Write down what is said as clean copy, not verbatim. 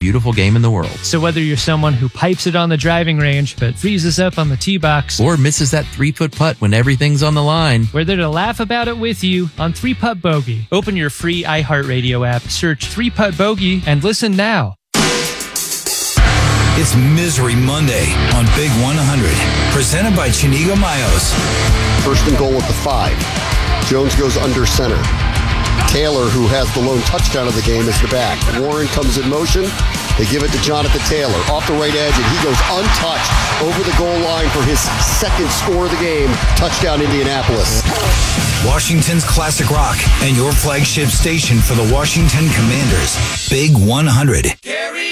beautiful game in the world. So whether you're someone who pipes it on the driving range but freezes up on the tee box, or misses that 3-foot putt when everything's on the line, we're there to laugh about it with you on 3-Putt Bogey. Open your free iHeartRadio app, search 3-Putt Bogey, and listen now. It's Misery Monday on Big 100, presented by Chinigo Mayos. First and goal at the 5. Jones goes under center. Taylor, who has the lone touchdown of the game, is the back. Warren comes in motion. They give it to Jonathan Taylor off the right edge, and he goes untouched over the goal line for his second score of the game. Touchdown, Indianapolis. Washington's classic rock and your flagship station for the Washington Commanders. Big 100.